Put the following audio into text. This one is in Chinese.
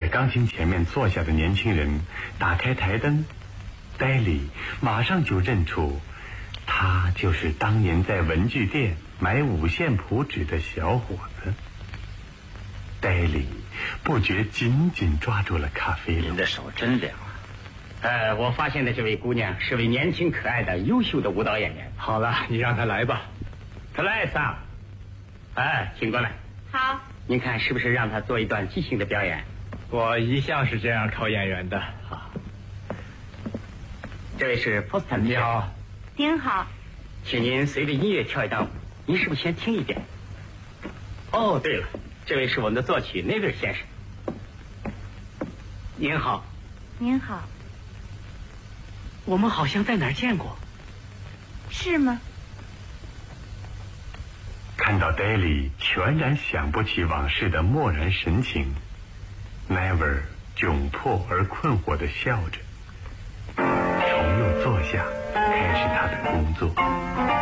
钢琴前面坐下的年轻人打开台灯，戴里马上就认出，他就是当年在文具店买五线谱纸的小伙子。戴里不觉紧紧抓住了咖啡炉。 您的手真凉啊！ 我发现的这位姑娘是位年轻可爱的优秀的舞蹈演员。 好了，你让她来吧。 特莱莎，请过来。 好。 您看是不是让她做一段即兴的表演？ 我一向是这样考演员的。 好。这位是波斯坦。 你好。 您好。 请您随着音乐跳一段舞。您是不是先听一遍？哦，对了，这位是我们的作曲内维尔先生。您好。 您好。 我们好像在哪儿见过。 是吗？ 看到戴里全然想不起往事的漠然神情，奈维尔窘迫而困惑地笑着，重又坐下，开始他的工作。